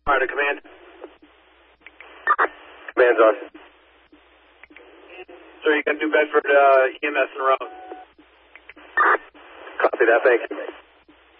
Fire to command. Command's on. Sir, you got New Bedford EMS en route. Copy that, thanks.